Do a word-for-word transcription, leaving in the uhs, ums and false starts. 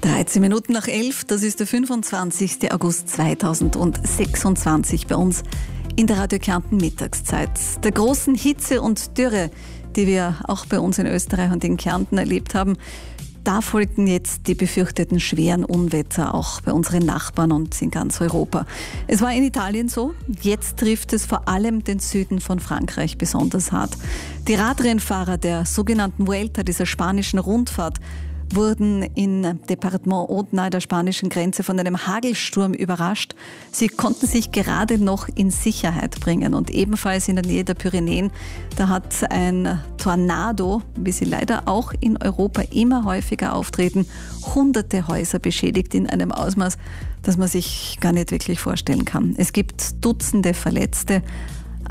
dreizehn Minuten nach elf, das ist der fünfundzwanzigster August zweitausendsechsundzwanzig bei uns in der Radio Kärnten Mittagszeit. Der großen Hitze und Dürre, die wir auch bei uns in Österreich und in Kärnten erlebt haben, da folgten jetzt die befürchteten schweren Unwetter auch bei unseren Nachbarn und in ganz Europa. Es war in Italien so, jetzt trifft es vor allem den Süden von Frankreich besonders hart. Die Radrennfahrer der sogenannten Vuelta, dieser spanischen Rundfahrt, wurden in Departement Aude nahe der spanischen Grenze von einem Hagelsturm überrascht. Sie konnten sich gerade noch in Sicherheit bringen. Und ebenfalls in der Nähe der Pyrenäen, da hat ein Tornado, wie sie leider auch in Europa immer häufiger auftreten, hunderte Häuser beschädigt in einem Ausmaß, das man sich gar nicht wirklich vorstellen kann. Es gibt Dutzende Verletzte